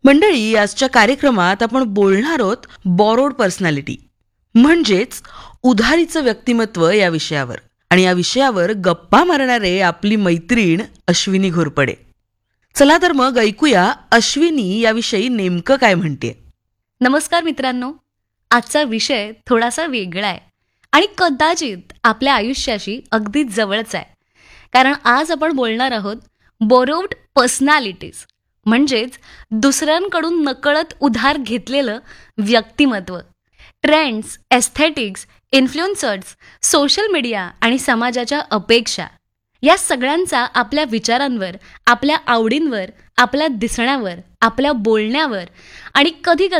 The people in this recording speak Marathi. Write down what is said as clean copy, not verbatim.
मंडळी, आजच्या कार्यक्रमात आपण बोलणार आहोत बॉरोड पर्सनॅलिटी म्हणजेच उधारीचं व्यक्तिमत्व या विषयावर. आणि या विषयावर गप्पा मारणारे आपली मैत्रीण अश्विनी घोरपडे. चला तर मग ऐकूया अश्विनी याविषयी नेमकं काय म्हणते. नमस्कार मित्रांनो, आजचा विषय थोडासा वेगळा आहे आणि कदाचित आपल्या आयुष्याशी अगदी जवळच आहे. कारण आज आपण बोलणार आहोत बोरोव्ड पर्सनॅलिटीज म्हणजेच दुसऱ्यांकडून नकळत उधार घेतलेलं व्यक्तिमत्व. Trends, aesthetics, influencers, social media आणि समाजाच्या अपेक्षा या सगळ्यांचा आपल्या विचारांवर, आपल्या आवडींवर, आपल्या दिसण्यावर, आपल्या बोलण्यावर आणि कधी